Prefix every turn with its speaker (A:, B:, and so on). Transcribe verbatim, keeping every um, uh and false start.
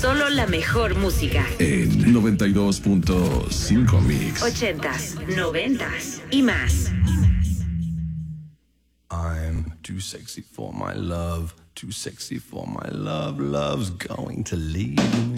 A: Solo la mejor música.
B: En noventa y dos punto cinco Mix.
A: Ochentas, noventas y más.
C: I'm too sexy for my love, too sexy for my love, love's going to leave me.